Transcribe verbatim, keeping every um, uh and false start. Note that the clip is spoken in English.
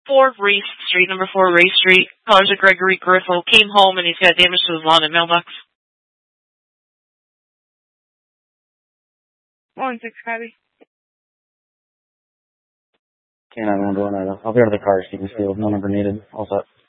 four Race Street, number four Race Street. Caller Gregory Griffo came home and he's got damage to his lawn and mailbox. One six, copy. K nine one one, I'll be out of the car so you can see no number needed. All set.